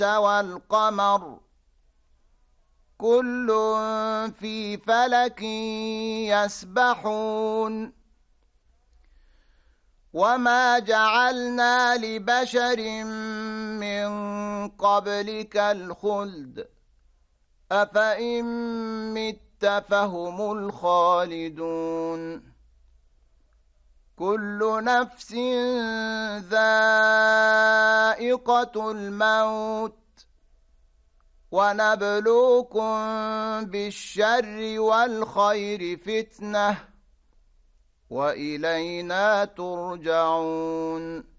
والقمر كل في فلك يسبحون وما جعلنا لبشر من قبلك الخلد أفإن مت فهم الخالدون كل نفس ذائقة الموت ونبلوكم بالشر والخير فتنة وإلينا ترجعون